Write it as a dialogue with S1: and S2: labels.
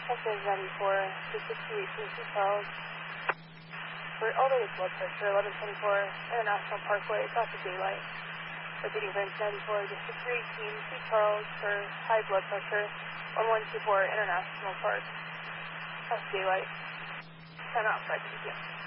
S1: Texas 94 to 68 to Charles. For elderly blood pressure, 1124 International Parkway, got the daylight. Repeating bench 94 to 618 to Charles for high blood pressure, 1124 International Park. Got the daylight. Time out, 5 p.m.